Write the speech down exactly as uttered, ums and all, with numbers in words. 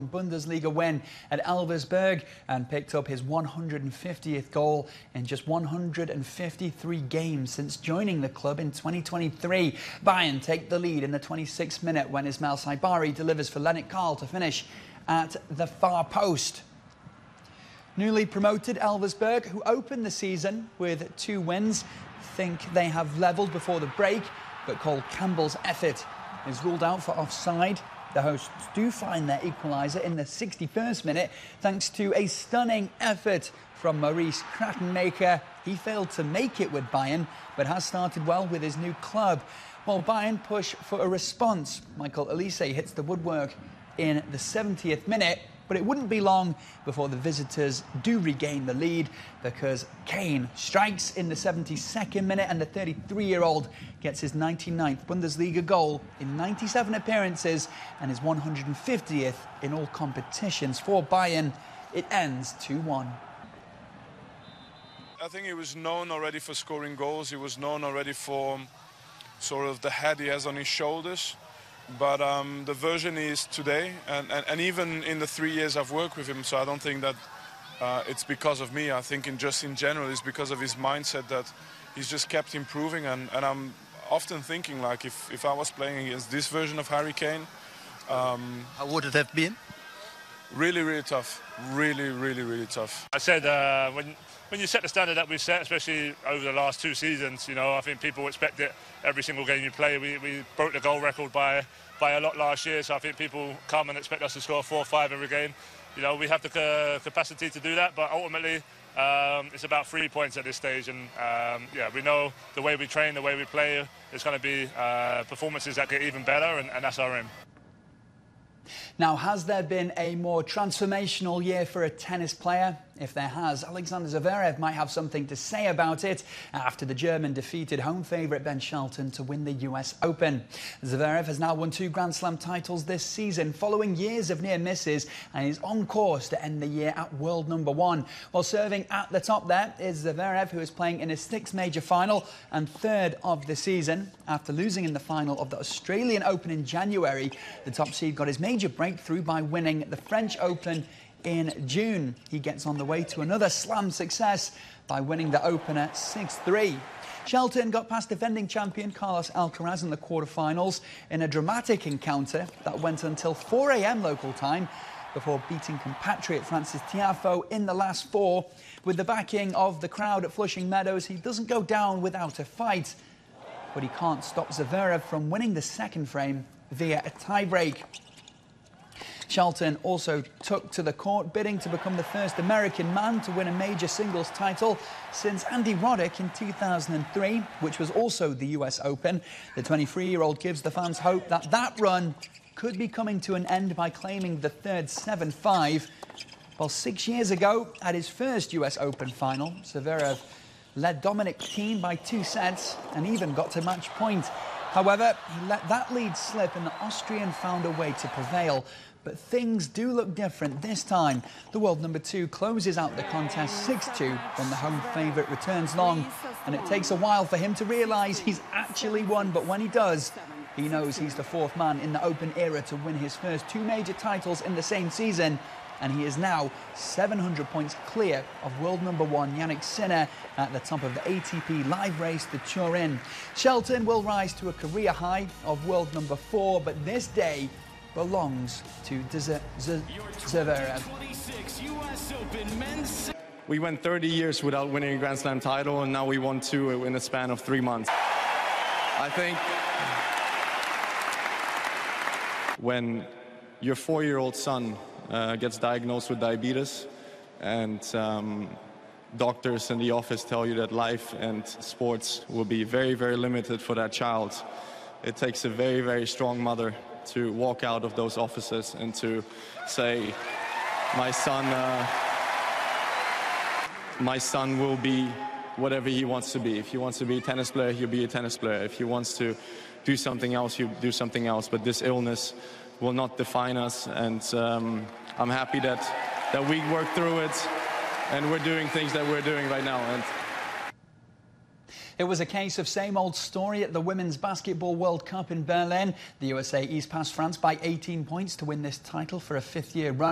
Bundesliga win at Elversberg and picked up his one hundred fiftieth goal in just one hundred fifty-three games since joining the club in twenty twenty-three. Bayern take the lead in the twenty-sixth minute when Ismail Saibari delivers for Lennart Karl to finish at the far post. Newly promoted Elversberg, who opened the season with two wins, think they have levelled before the break, but Cole Campbell's effort is ruled out for offside. The hosts do find their equaliser in the sixty-first minute thanks to a stunning effort from Maurice Krattenmaker. He failed to make it with Bayern, but has started well with his new club. While Bayern push for a response, Michael Olise hits the woodwork in the seventieth minute, but it wouldn't be long before the visitors do regain the lead because Kane strikes in the seventy-second minute and the thirty-three-year-old gets his ninety-ninth Bundesliga goal in ninety-seven appearances and his one hundred fiftieth in all competitions. For Bayern, it ends two one. I think he was known already for scoring goals. He was known already for sort of the head he has on his shoulders. But um, the version he is today, and, and, and even in the three years I've worked with him, so I don't think that uh, it's because of me. I think in just in general it's because of his mindset that he's just kept improving. And, and I'm often thinking, like, if, if I was playing against this version of Harry Kane... Um, How would it have been? Really, really tough. Really, really, really tough. I said uh, when when you set the standard that we've set, especially over the last two seasons, you know, I think people expect it every single game you play. We, we broke the goal record by by a lot last year, so I think people come and expect us to score four or five every game. You know, we have the uh, capacity to do that, but ultimately um, it's about three points at this stage. And um, yeah, we know the way we train, the way we play, it's going to be uh, performances that get even better, and, and that's our aim. Now, has there been a more transformational year for a tennis player? If there has, Alexander Zverev might have something to say about it after the German defeated home favourite Ben Shelton to win the U S Open. Zverev has now won two Grand Slam titles this season following years of near misses and is on course to end the year at world number one. While serving at the top there is Zverev, who is playing in his sixth major final and third of the season. After losing in the final of the Australian Open in January, the top seed got his major breakthrough by winning the French Open in June. He gets on the way to another slam success by winning the opener six three. Shelton got past defending champion Carlos Alcaraz in the quarterfinals in a dramatic encounter that went until four a m local time before beating compatriot Francis Tiafoe in the last four. With the backing of the crowd at Flushing Meadows, he doesn't go down without a fight, but he can't stop Zverev from winning the second frame via a tiebreak. Shelton also took to the court, bidding to become the first American man to win a major singles title since Andy Roddick in two thousand three, which was also the U S Open. The twenty-three-year-old gives the fans hope that that run could be coming to an end by claiming the third seven five. Well, six years ago, at his first U S Open final, Zverev led Dominic Thiem by two sets and even got to match point. However, he let that lead slip and the Austrian found a way to prevail. But things do look different this time. The world number two closes out the contest six two when the home favourite returns long. And it takes a while for him to realise he's actually won. But when he does, he knows he's the fourth man in the Open era to win his first two major titles in the same season. And he is now seven hundred points clear of world number one Jannik Sinner at the top of the A T P live race to Turin. Shelton will rise to a career high of world number four, but this day belongs to Zverev. We went thirty years without winning a Grand Slam title, and now we won two in a span of three months. I think when your four-year-old son uh, gets diagnosed with diabetes and um, doctors in the office tell you that life and sports will be very, very limited for that child, it takes a very, very strong mother to walk out of those offices and to say, my son, uh, my son will be whatever he wants to be. If he wants to be a tennis player, he'll be a tennis player. If he wants to do something else, he'll do something else. But this illness will not define us, and um, I'm happy that, that we worked through it and we're doing things that we're doing right now. And It was a case of same old story at the Women's Basketball World Cup in Berlin. The U S A eased past France by eighteen points to win this title for a fifth year run.